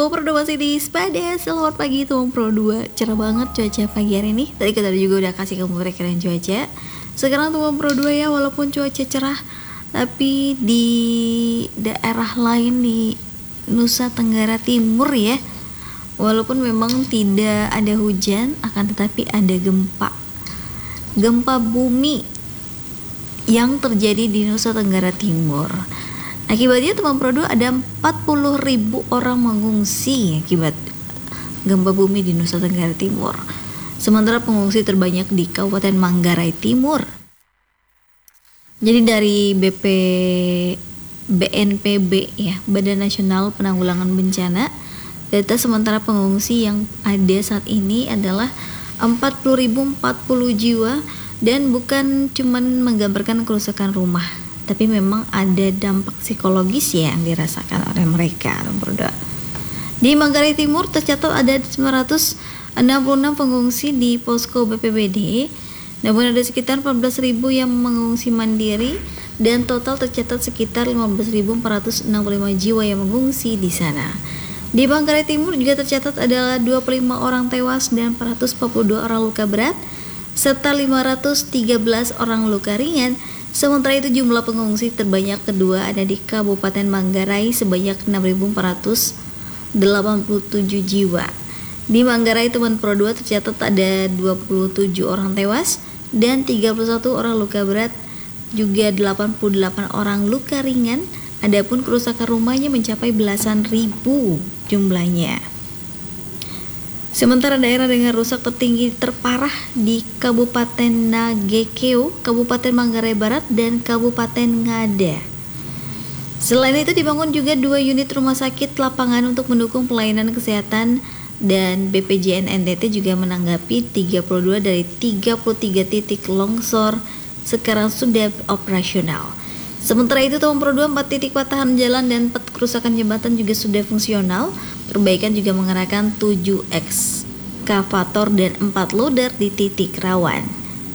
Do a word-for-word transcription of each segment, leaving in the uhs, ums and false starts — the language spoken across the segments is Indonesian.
Tuang Pro dua masih di Spada. Selamat pagi Tuang Pro dua. Cerah banget cuaca pagi hari ini. Tadi kita juga udah kasih kamu perakiraan cuaca. Sekarang Tuang Pro dua ya, walaupun cuaca cerah, tapi di daerah lain di Nusa Tenggara Timur ya, walaupun memang tidak ada hujan, akan tetapi ada gempa. Gempa bumi yang terjadi di Nusa Tenggara Timur. Akibatnya Tuang Pro dua ada empat puluh ribu orang mengungsi akibat gempa bumi di Nusa Tenggara Timur. Sementara pengungsi terbanyak di Kabupaten Manggarai Timur. Jadi dari B P B N P B ya, Badan Nasional Penanggulangan Bencana, data sementara pengungsi yang ada saat ini adalah empat puluh ribu empat puluh jiwa, dan bukan cuman menggambarkan kerusakan rumah, tapi memang ada dampak psikologis ya yang dirasakan oleh mereka. Di Manggarai Timur tercatat ada sembilan ratus enam puluh enam pengungsi di posko B P B D, namun ada sekitar empat belas ribu yang mengungsi mandiri, dan total tercatat sekitar lima belas ribu empat ratus enam puluh lima jiwa yang mengungsi di sana. Di Manggarai Timur juga tercatat adalah dua puluh lima orang tewas dan empat ratus empat puluh dua orang luka berat, serta lima ratus tiga belas orang luka ringan. Sementara itu jumlah pengungsi terbanyak kedua ada di Kabupaten Manggarai sebanyak enam ribu empat ratus delapan puluh tujuh jiwa. Di Manggarai Tuang Pro dua tercatat ada dua puluh tujuh orang tewas dan tiga puluh satu orang luka berat, juga delapan puluh delapan orang luka ringan. Adapun kerusakan rumahnya mencapai belasan ribu jumlahnya. Sementara daerah dengan rusak tertinggi terparah di Kabupaten Nagekeo, Kabupaten Manggarai Barat, dan Kabupaten Ngada. Selain itu dibangun juga dua unit rumah sakit lapangan untuk mendukung pelayanan kesehatan, dan B P J N N T T juga menanggapi tiga puluh dua dari tiga puluh tiga titik longsor sekarang sudah operasional. Sementara itu Tuang Pro dua empat titik patahan jalan dan empat kerusakan jembatan juga sudah fungsional. Perbaikan juga mengerahkan tujuh ekskavator dan empat loader di titik rawan.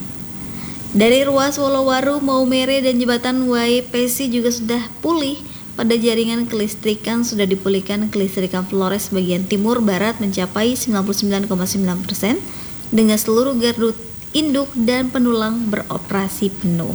Dari ruas Wolowaru, Maumere, dan jembatan Y P C juga sudah pulih. Pada jaringan kelistrikan sudah dipulihkan kelistrikan Flores bagian timur barat mencapai sembilan puluh sembilan koma sembilan persen dengan seluruh gardu induk dan penulang beroperasi penuh.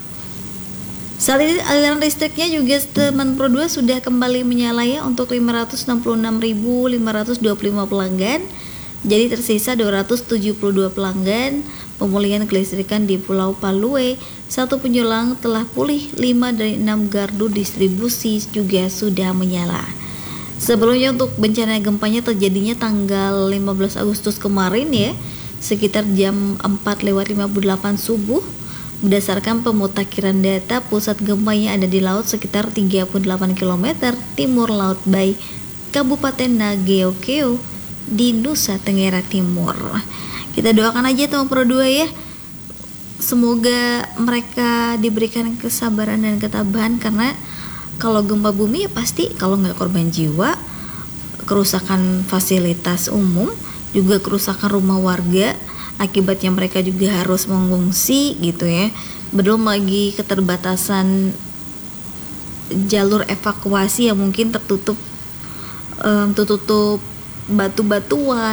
Saat ini aliran listriknya juga Tuang Pro dua sudah kembali menyala ya untuk lima ratus enam puluh enam ribu lima ratus dua puluh lima pelanggan. Jadi tersisa dua ratus tujuh puluh dua pelanggan. Pemulihan kelistrikan di Pulau Palue, satu penjulang telah pulih, lima dari enam gardu distribusi juga sudah menyala. Sebelumnya untuk bencana gempanya terjadinya tanggal lima belas Agustus kemarin ya, sekitar jam empat lewat lima puluh delapan subuh. Berdasarkan pemutakhiran data, pusat gempanya ada di laut sekitar tiga puluh delapan kilometer timur Laut Bay, Kabupaten Nagekeo di Nusa Tenggara Timur. Kita doakan aja Tuang Pro dua ya, semoga mereka diberikan kesabaran dan ketabahan, karena kalau gempa bumi ya pasti kalau nggak korban jiwa, kerusakan fasilitas umum, juga kerusakan rumah warga. Akibatnya mereka juga harus mengungsi gitu ya. Belum lagi keterbatasan jalur evakuasi yang mungkin tertutup um, tertutup batu-batuan.